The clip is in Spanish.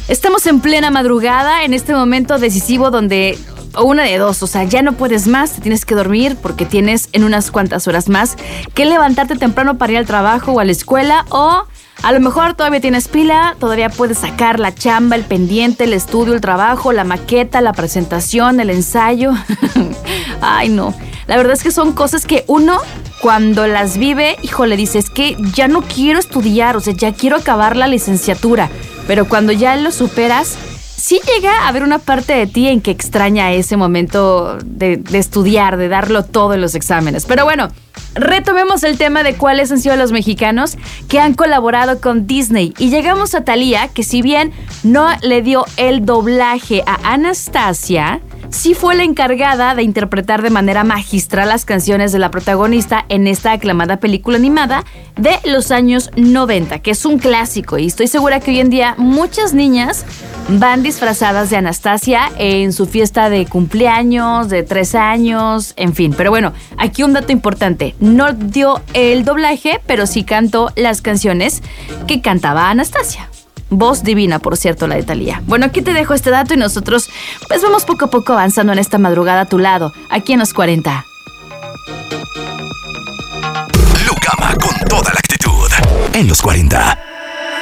Estamos en plena madrugada, en este momento decisivo donde, o una de dos, o sea, ya no puedes más, te tienes que dormir porque tienes en unas cuantas horas más que levantarte temprano para ir al trabajo o a la escuela, o a lo mejor todavía tienes pila, todavía puedes sacar la chamba, el pendiente, el estudio, el trabajo, la maqueta, la presentación, el ensayo. Ay, no. La verdad es que son cosas que uno, cuando las vive, híjole, dice, es que ya no quiero estudiar, o sea, ya quiero acabar la licenciatura. Pero cuando ya lo superas, sí llega a haber una parte de ti en que extraña ese momento de estudiar, de darlo todo en los exámenes. Pero bueno, retomemos el tema de cuáles han sido los mexicanos que han colaborado con Disney. Y llegamos a Thalía, que si bien no le dio el doblaje a Anastasia, sí fue la encargada de interpretar de manera magistral las canciones de la protagonista en esta aclamada película animada de los años 90, que es un clásico, y estoy segura que hoy en día muchas niñas van disfrazadas de Anastasia en su fiesta de cumpleaños, de 3 años, en fin. Pero bueno, aquí un dato importante, no dio el doblaje, pero sí cantó las canciones que cantaba Anastasia. Voz divina, por cierto, la de Thalía. Bueno, aquí te dejo este dato y nosotros pues vamos poco a poco avanzando en esta madrugada a tu lado, aquí en los 40. Lucama con toda la actitud en los 40.